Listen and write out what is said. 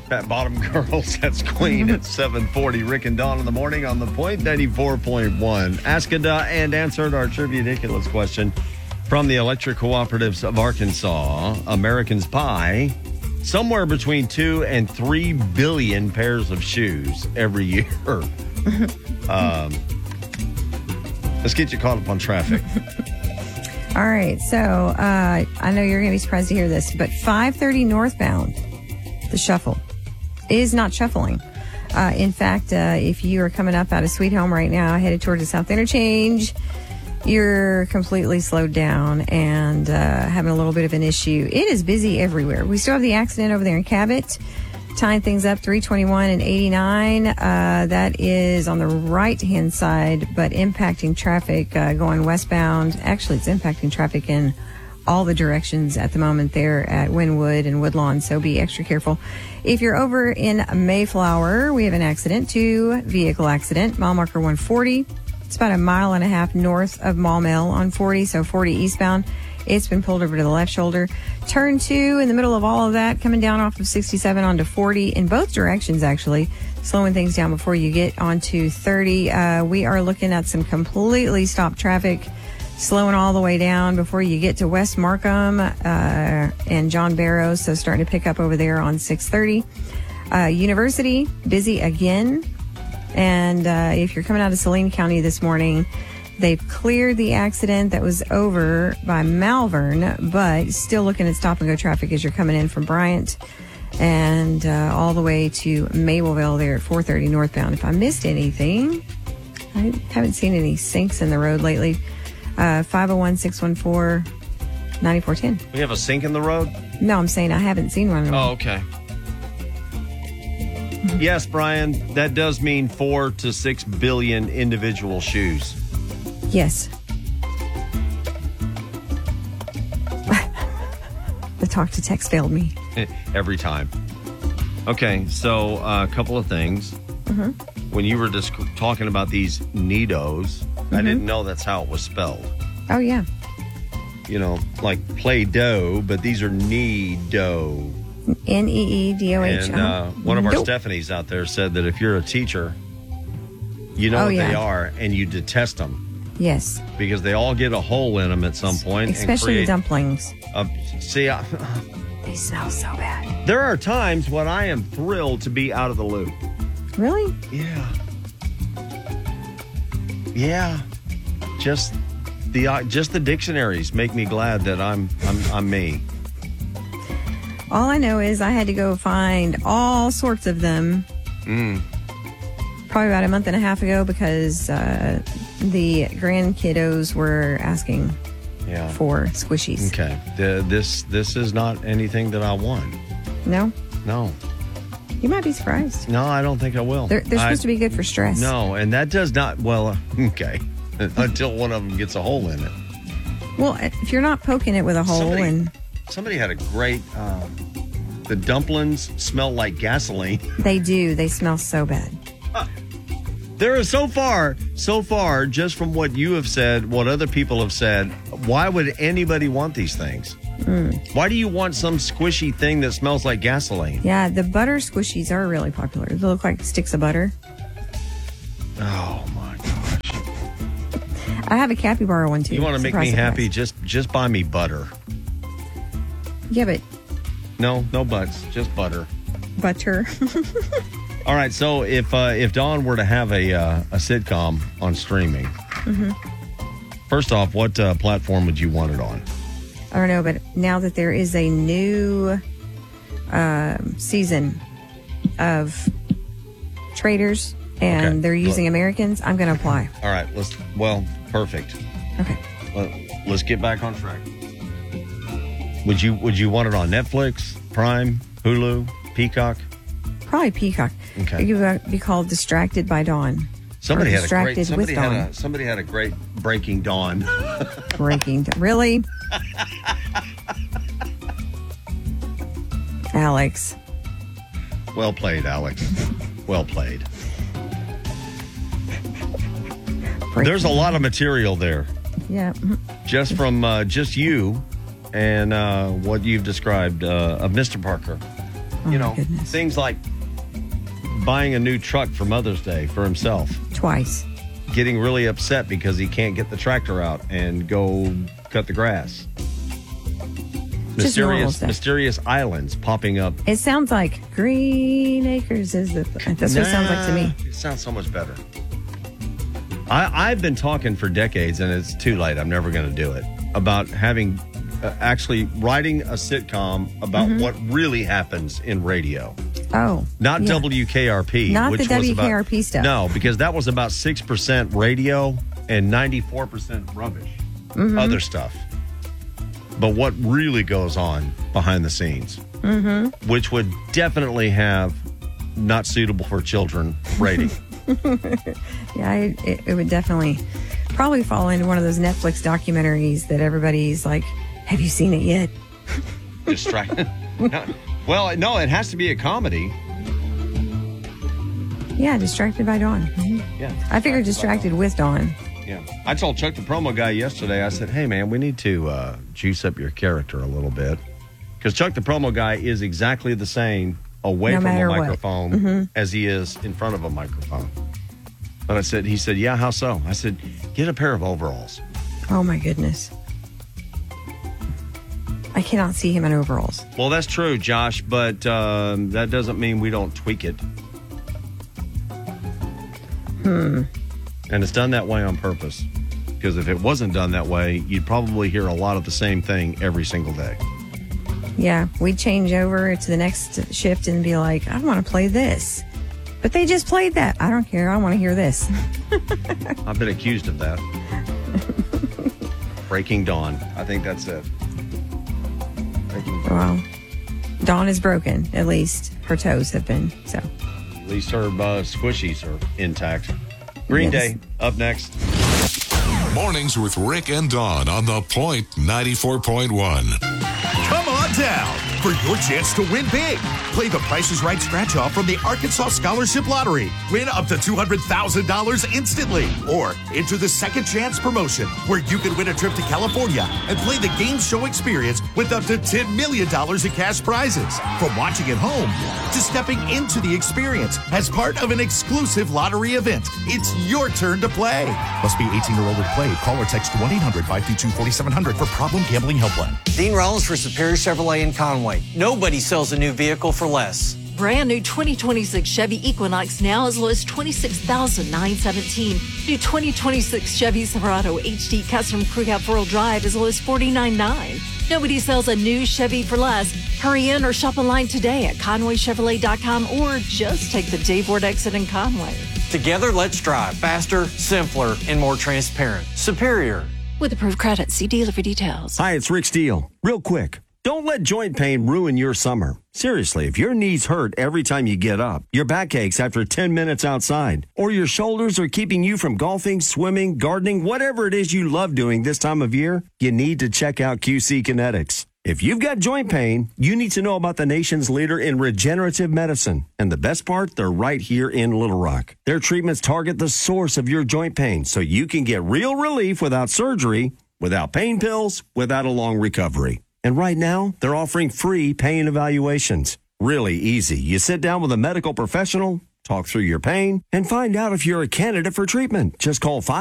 Fat Bottom Girls, that's Queen at 7:40. Rick and Dawn in the morning on the Point 94.1. Asked and answered our Trivia-diculous question from the Electric Cooperatives of Arkansas. Americans buy somewhere between 2 and 3 billion pairs of shoes every year. Let's get you caught up on traffic. All right, so I know you're going to be surprised to hear this, but 530 northbound, the shuffle is not shuffling. In fact, if you are coming up out of Sweet Home right now, headed towards the South Interchange, you're completely slowed down and having a little bit of an issue. It is busy everywhere. We still have the accident over there in Cabot, tying things up, 321 and 89. That is on the right-hand side, but impacting traffic going westbound. Actually, it's impacting traffic in all the directions at the moment there at Wynwood and Woodlawn, so be extra careful. If you're over in Mayflower, we have an accident, 2-vehicle accident, mile marker 140. It's about a mile and a half north of Maumelle on 40, so 40 eastbound. It's been pulled over to the left shoulder. Turn 2 in the middle of all of that, coming down off of 67 onto 40 in both directions, actually, slowing things down before you get onto 30. We are looking at some completely stopped traffic, slowing all the way down before you get to West Markham and John Barrows, so starting to pick up over there on 630. University, busy again. And if you're coming out of Saline County this morning, they've cleared the accident that was over by Malvern, but still looking at stop-and-go traffic as you're coming in from Bryant and all the way to Mableville there at 430 northbound. If I missed anything, I haven't seen any sinks in the road lately. 501-614-9410. We have a sink in the road? No, I'm saying I haven't seen one. Oh, okay. Yes, Brian, that does mean 4 to 6 billion individual shoes. Yes. The talk to text failed me. Every time. Okay, so a couple of things. Mm-hmm. When you were just talking about these Nidos, I didn't know that's how it was spelled. Oh, yeah. You know, like Play-Doh, but these are Nido. Needoh. And one of our Stephanies out there said that if you're a teacher, you know what they are, and you detest them. Yes. Because they all get a hole in them at some point. Especially the dumplings. They smell so bad. There are times when I am thrilled to be out of the loop. Really? Yeah. Yeah. Just the dictionaries make me glad that I'm me. All I know is I had to go find all sorts of them probably about a month and a half ago because the grandkiddos were asking for squishies. Okay. This is not anything that I want. No? No. You might be surprised. No, I don't think I will. They're supposed to be good for stress. No, and that does not, okay, until one of them gets a hole in it. Well, if you're not poking it with a hole Somebody had a great, the dumplings smell like gasoline. They do. They smell so bad. There is so far, just from what you have said, what other people have said, why would anybody want these things? Why do you want some squishy thing that smells like gasoline? Yeah, the butter squishies are really popular. They look like sticks of butter. Oh, my gosh. I have a capybara one, too. You want to make me happy? Just buy me butter. Yeah, but... No butts, just butter. Butter. All right, so if Dawn were to have a sitcom on streaming, first off, what platform would you want it on? I don't know, but now that there is a new season of Traders and they're using Americans, I'm going to apply. All right, perfect. Okay. Let's get back on track. Would you want it on Netflix, Prime, Hulu, Peacock? Probably Peacock. Okay. It could be called Distracted by Dawn. Somebody had a great Breaking Dawn. Really? Alex. Well played, Alex. Well played. There's a lot of material there. Yeah. Just from just you and what you've described of Mr. Parker. you know, goodness. things like buying a new truck for Mother's Day for himself. Twice. Getting really upset because he can't get the tractor out and go cut the grass. Just normal stuff. Mysterious islands popping up. It sounds like Green Acres that's what it sounds like to me. It sounds so much better. I've been talking for decades, and it's too late. I'm never going to do it. About having actually writing a sitcom about what really happens in radio. Oh. Not yeah. WKRP. Not which the was WKRP stuff. No, because that was about 6% radio and 94% rubbish. Other stuff. But what really goes on behind the scenes, which would definitely have not suitable for children rating. Yeah, it would definitely probably fall into one of those Netflix documentaries that everybody's like, have you seen it yet? Distracted. Well, no, it has to be a comedy. Yeah, Distracted by Dawn. Yeah. I figured Distracted with Dawn. Yeah. I told Chuck the promo guy yesterday, I said, hey, man, we need to juice up your character a little bit. Because Chuck the promo guy is exactly the same away No from a matter what. microphone as he is in front of a microphone. But he said, yeah, how so? I said, get a pair of overalls. Oh, my goodness. I cannot see him in overalls. Well, that's true, Josh, but that doesn't mean we don't tweak it. And it's done that way on purpose. Because if it wasn't done that way, you'd probably hear a lot of the same thing every single day. Yeah, we'd change over to the next shift and be like, I want to play this. But they just played that. I don't care. I want to hear this. I've been accused of that. Breaking Dawn. I think that's it. Breaking Dawn. Well, Dawn is broken. At least her toes have been. So At least her squishies are intact. Green Yes. Day up next. Mornings with Rick and Dawn on The Point 94.1. Come on down for your chance to win big. Play the Price is Right scratch off from the Arkansas Scholarship Lottery. Win up to $200,000 instantly. Or enter the Second Chance promotion, where you can win a trip to California and play the game show experience with up to $10 million in cash prizes. From watching at home to stepping into the experience as part of an exclusive lottery event, it's your turn to play. Must be 18 or older to play. Call or text 1-800-522-4700 for problem gambling helpline. Dean Rollins for Superior Chevrolet in Conway. Nobody sells a new vehicle for less. Brand new 2026 Chevy Equinox now as low as $26,917. New 2026 Chevy Silverado HD Custom Crew Cab 4-wheel drive as low as $49,999. Nobody sells a new Chevy for less. Hurry in or shop online today at ConwayChevrolet.com or just take the Dave Ward exit in Conway. Together, let's drive faster, simpler, and more transparent. Superior. With approved credit, see dealer for details. Hi, it's Rick Steele. Real quick, don't let joint pain ruin your summer. Seriously, if your knees hurt every time you get up, your back aches after 10 minutes outside, or your shoulders are keeping you from golfing, swimming, gardening, whatever it is you love doing this time of year, you need to check out QC Kinetics. If you've got joint pain, you need to know about the nation's leader in regenerative medicine. And the best part, they're right here in Little Rock. Their treatments target the source of your joint pain so you can get real relief without surgery, without pain pills, without a long recovery. And right now, they're offering free pain evaluations. Really easy. You sit down with a medical professional, talk through your pain, and find out if you're a candidate for treatment. Just call